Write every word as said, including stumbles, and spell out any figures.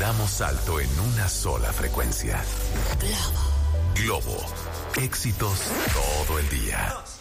vibramos alto en una sola frecuencia. Globo. Globo. Éxitos todo el día.